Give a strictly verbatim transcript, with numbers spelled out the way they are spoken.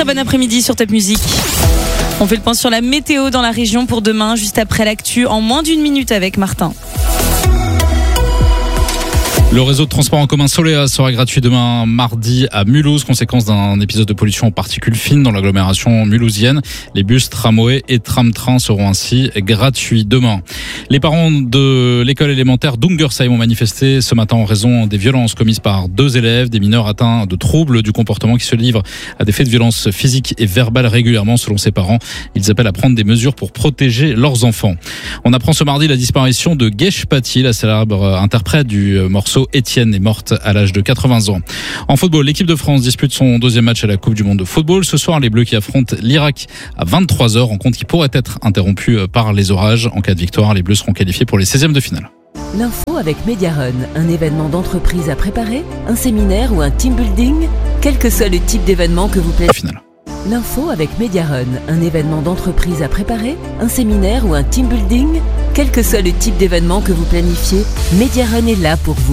bon après-midi sur Top Music. On fait le point sur la météo dans la région pour demain, juste après l'actu, en moins d'une minute avec Martin. Le réseau de transport en commun Solea sera gratuit demain mardi à Mulhouse, conséquence d'un épisode de pollution aux particules fines dans l'agglomération mulhousienne. Les bus, tramways et tram-train seront ainsi gratuits demain. Les parents de l'école élémentaire d'Ungersheim ont manifesté ce matin en raison des violences commises par deux élèves, des mineurs atteints de troubles du comportement qui se livrent à des faits de violence physique et verbale régulièrement selon ses parents. Ils appellent à prendre des mesures pour protéger leurs enfants. On apprend ce mardi la disparition de Gesh Pati, la célèbre interprète du morceau Étienne, est morte à l'âge de quatre-vingts ans. En football, l'équipe de France dispute son deuxième match à la Coupe du Monde de football. Ce soir, les Bleus qui affrontent l'Irak à vingt-trois heures, rencontre qui pourrait être interrompue par les orages. En cas de victoire, les Bleus seront qualifiés pour les seizièmes de finale. L'info avec Mediarun, un événement d'entreprise à préparer, un séminaire ou un team building, quel que soit le type d'événement que vous planifiez. L'info avec Mediarun, un événement d'entreprise à préparer, un séminaire ou un team building, quel que soit le type d'événement que vous planifiez, Mediarun est là pour vous.